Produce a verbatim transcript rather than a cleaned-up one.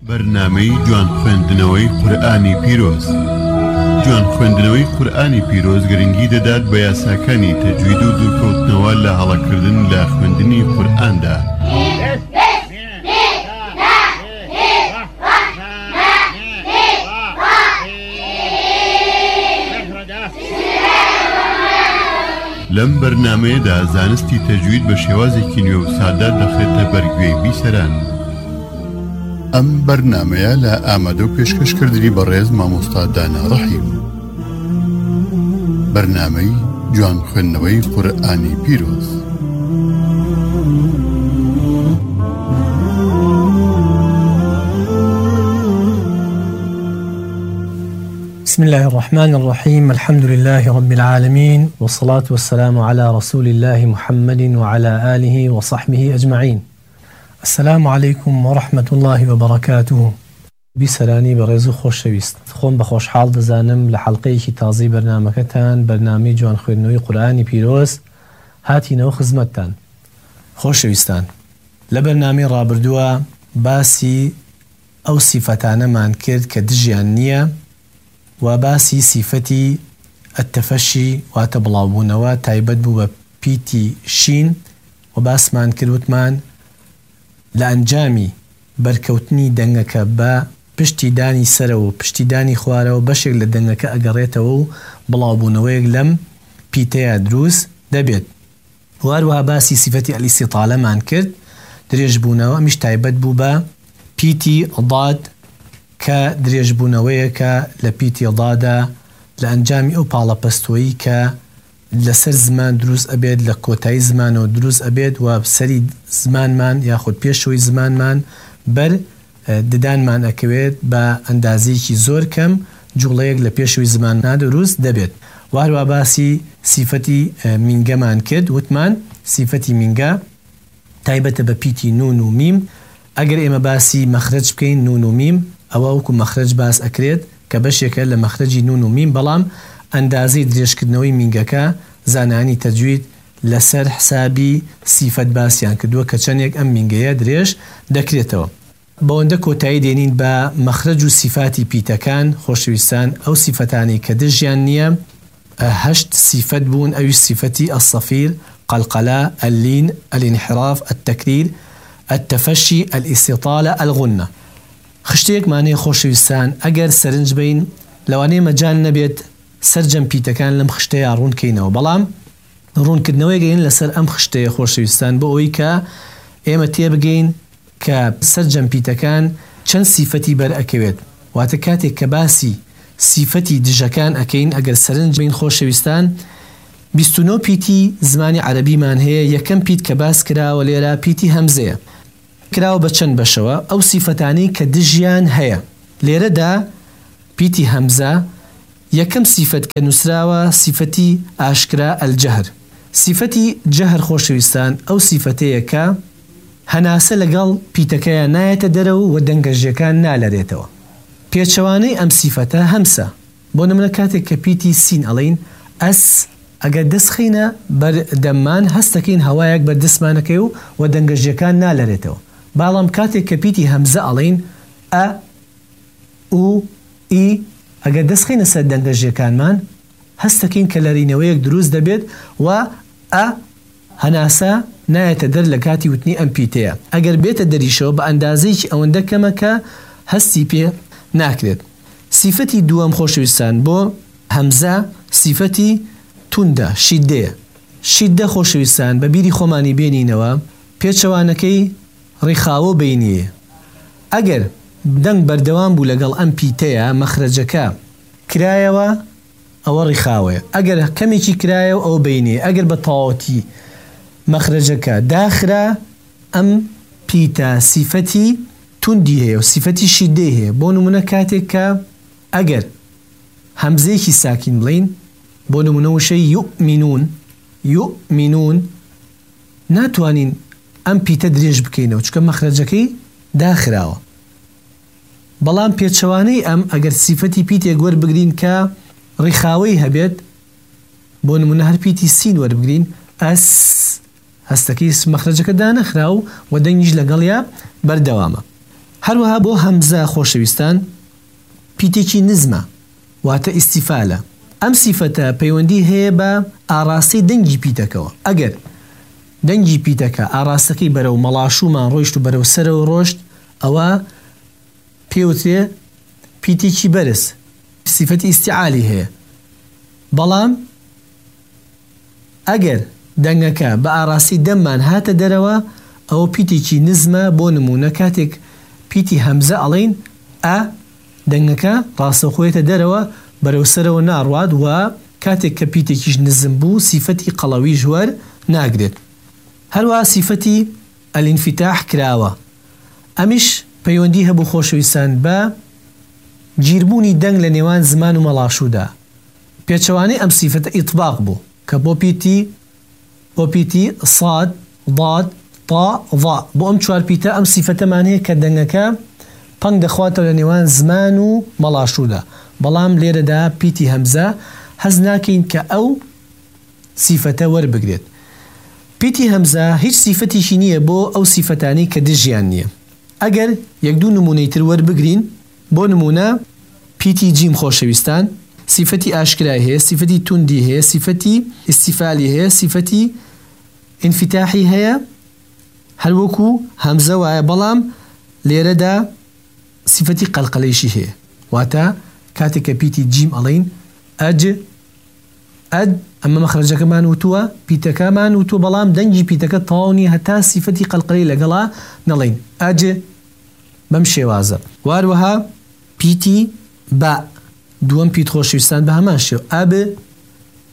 بەرنامەی جوان خوێندنەوەی قورئانی پیرۆز. جوان خوێندنەوەی قورئانی پیرۆز گرنگی دەدات بە یاساکانی تەجوید و دوورکەوتنەوە لە هەڵەکردن لە خوێندنی قورئاندا. لەم بەرنامەیەدا زانستی تەجوید بە شێوازێکی نوێ و سادە دەخرێتە بەرگوێی بیسەران. ئەم بەرنامەیە لە ئامادە و پێشکەشکردنی بەڕێز مامۆستا دانا ڕەحیم. بەرنامەی جوان خوێندنەوەی قورئانی پیرۆز. بسم الله الرحمن الرحيم. الحمد لله رب العالمين، والصلاة والسلام على رسول الله محمد وعلى آله وصحبه أجمعين. السلام عليكم ورحمة الله وبركاته. بسراني برزو خوش شويست خون بخوش حال دزانم لحلقه تازي برنامجتان برنامج جوان خوێندنەوەی قورئانی پیرۆز هاتی نەوە خزمەتتان. خۆشەویستان، لە بەرنامەی ڕابردووە باسی ئەو سیفەتانەمان کرد کە دژیان نییە و باسی سیفەتی التەفەشی واتە بڵاوبوونەوە تایبەت بوو بە پیتی شین و باسمان کردوتمان لە ئەنجامی بەرکەوتنی دەنگەکە بە پشتی دانی سەرە و پشتی دانی خوارەوە بەشێک لە دەنگەکە ئەگەڕێتەوە و بڵاوبوونەوەیەک لەم پیتەیە دروست دەبێت. هەروەها باسی سیفەتی ئەلیستیطالەمان کرد، درێژبوونەوە ئەمیش تایبەت بوو بە پیتی ضاد کە درێژبوونەوەیەکە لە پیتی ضادا لە ئەنجامی ئەو پاڵەپەستۆیی کە لەسەر زمان دروست ئەبێت، لە کۆتایی زمانەوە دروست ئەبێت و سەری زمانمان یاخود پێشەوەی زمانمان بەر ددانمان ئەکەوێت بە ئەندازەیەکی زۆر کەم جوڵەیەک لە پێشەوەی زماننا دروست دەبێت. وهروە باسی سیفەتی مینگەمان کرد، وتمان سیفەتی مینگە تایبەتە بە پیتی نون و میم. ئەگەر ئێمە باسی مەخرج بکەین نون و میم، ئەوە وەکو مەخرج باس ئەکرێت کە بەشێکە لە مەخرجی نون و میم، بەڵام ئەندازەی درێژکردنەوەی مینگەکە زانانی تەجوید لەسەر حسابی سیفەت باسییان کردووە کە چەندێک ئەم مینگەیە درێژ دەکرێتەوە. بەوەندە کۆتایی دێنین بە مەخرج و سیفاتی پیتەکان. خۆشەویستان، ئەو سیفەتانی کە دژیان نییە هەشت سیفەت بوون، ئەوی سیفەتی الصەفیر، قەلقەلە، اللین، الانحراف، التەکریر، التەفەشی، الاستیطالە، الغنە. خشتێک مانەیە خۆشەویستان، ئەگەر سەرنج بین لەوانەیە مەجال نەبێت سەرجەم پیتەکان لەم خشتەیە ڕوونکەینەوە، بەڵام ڕوونکردنەوەی گەین لەسەر ئەم خشتەیە خۆشەویستان بۆ ئەوەی کە ئێمە تێبگەین کە سەرجەم پیتەکان چەند سیفەتی بەر ئەکەوێت. واتە کاتێک کە باسی سیفەتی دژەکان ئەکەین ئەگەر سەرنج بین خۆشەویستان، بیست و نۆ پیتی زمانی عەرەبیمان هەیە. یەکەم پیت کە باس کراوە لێرە پیتی هەمزەیە، کراوە بە چەند بەشەوە ئەو سیفەتانەی کە دژیان هەیە. لێرەدا پیتی هەمزە یەکەم سیفەت کە نووسراوە سیفەتی ئاشکرا ئەلجەهر. سیفەتی جەهر خۆشەویستان ئەو سیفەتەیە کە هەناسە لەگەڵ پیتەکەیە نایەتە دەرەوە و دەنگەژیەکان نالەرێتەوە. پێچەوانەی ئەم سیفەتە هەمسە. بۆ نمونە کاتێک کە پیتی سین ئەڵین ئەس، ئەگەر دەستخینە بەردەممان هەستەکەین هەوایەک بەردەستمانەکەی و و دەنگەژیەکان نالەرێتەوە. باڵام کاتێک کە پیتی هەمزە ئەڵین ئە و ئی، ئەگەر دەستخینە سەر دەنگەژیەکانمان هەستەکەین کە لەرینەوەیەک دروست دەبێت و ئە هەناسە نایەتە دەر لە کاتی وتنی ئەم پیتەیە. ئەگەر بێتە دەریشەوە بە ئەندازەیەکی ئەوەندە کەمە کە هەستی پێ ناکرێت. سیفەتی دووەم خۆشەویستان بۆ هەمزە سیفەتی توندە، شیدەیە. شیدە خۆشەویستان بە بیری خۆمانی بێنینەوە پێچەوانەکەی ڕیخاوە بینیە. ئەگەر دەنگ بەردەوام بوو لەگەڵ ئەم پیتەیە مەخرەجەکە کرایەوە ئەوە ڕیخاوەیە، ئەگەر کەمێکی کرایەوە ئەو بینێ. ئەگەر بە تەواوەتی مەخرەجەکە داخرا ئەم پیتە سیفەتی توندی هەیە و سیفەتی شیدەی هەیە. بۆ نمونە کاتێک کە ئەگەر هەمزەیەکی ساکین بڵین، بۆ نمونە وشەی یؤمنون یؤمنون، ناتوانین ئەم پیتە درێژ بکەینەوە چکە مەخرەجەکەی داخراوە. بەڵام پێچەوانەی ئەم ئەگەر سیفەتی پیتێک وەربگرین کە ڕیخاوەی هەبێت، بۆ نمونە هەر پیتی سین وەربگرین ئەس، هەستەکەی مەخرەجەکە دانەخرا و و دەنگیش لەگەڵیا بەردەوامە. هەروەها بۆ هەمزە خۆشەویستان پیتێکی نزمە واتە ئیستیفالە. ئەم سیفەتە پەیوەندی هەیە بە ئاراستەی دەنگی پیتەکەەوە. ئەگەر دەنگی پیتەکە ئاراستەکەی بەرەو مەڵاشومان ڕۆیشت و بەرەو سەرەوە ڕۆشت ئەوە پێوترێ پیتێکی بەرز، سیفەتی ئیستیعالی هەیە. بەڵام ئەگەر دەنگەکە بە ئاراستی دەممان هاتە دەرەوە ئەوە پیتێکی نزمە. بۆ نمونە کاتێک پیتی هەمزە ئەڵێن ئە دەنگەکە ڕاستەخۆیەتە دەرەوە بەرەو سەرەوە ناڕوات و کاتێک کە پیتێکیش نزم بوو سیفەتی قەڵەوی ژوەر ناگرێت. هەروە سیفەتی ئەلینفتاح کراوە. ئەمیش پەیوەندی هەبوو خۆشەویستان بە گیربوونی دەنگ لە نێوان زمان و مەڵاشوودا. پێچەوانەی ئەم سیفەتە ئیطباق بوو کە بۆ پیتی بۆ پیتی صاد ضاد طا ظا بۆ ئەم چوار پیتە ئەم سیفەتەمان هەیە کە دەنگەکە پەنگ دەخواتەوە لە نێوان زمان و مەڵاشوودا. بەڵام لێرەدا پیتی هەمزە هەز ناکەین کە ئەو سیفەتە وەربگرێت. پیتی هەمزە هیچ سیفەتیشی نییە بۆ ئەو سیفەتانی کە دژیان نییە. ئەگەر یەک دوو نمونەی تر وەربگرین، بۆ نمونە پیتی جیم خۆشەویستان سیفەتی ئاشکرای هەیە، سیفەتی توندی هەیە، سیفەتی ئیستیفالی هەیە، سیفەتی ئینفتاحی هەیە، هەروەکو هەمزە وایە. بەڵام لێرەدا سیفەتی قەلقەلەیشی هەیە. واتە کاتێک کە پیتی جیم ئەڵێن ئەج ئەد ئەمە مەخرەجەکەمان وتووە، پیتەکەمان وتووە، بەڵام دەنگی پیتەکە تەواونی هەتا سیفەتی قەلقەلەی لەگەڵا نەڵێن ئەج بەم شێوازە. واروەها پیتی با دووەم پیت خۆشەویستان بە هەمان شێوە ئەب